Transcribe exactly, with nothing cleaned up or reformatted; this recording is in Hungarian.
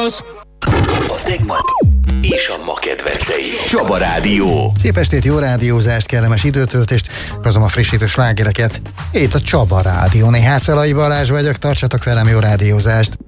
az a tegnap és a ma kedvencei. Csaba Rádió. Szép estét, jó rádiózást, kellemes időtöltést, hozom a frissítő slágereket. Itt a Csaba Rádió. Néhány Szalai Balázs vagyok, tartsatok velem, jó rádiózást.